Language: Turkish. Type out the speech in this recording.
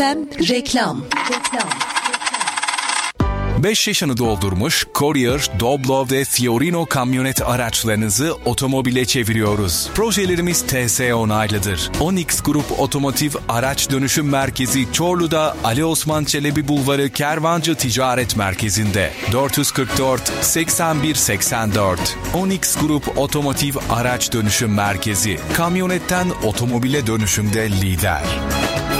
Reklam. 5 yaşını doldurmuş Courier, Doblo ve Fiorino kamyonet araçlarınızı otomobile çeviriyoruz. Projelerimiz TS onaylıdır. Onyx Grup Otomotiv Araç Dönüşüm Merkezi Çorlu'da Ali Osman Çelebi Bulvarı Kervancı Ticaret Merkezi'nde 444 81 84. Onyx Grup Otomotiv Araç Dönüşüm Merkezi, kamyonetten otomobile dönüşümde lider.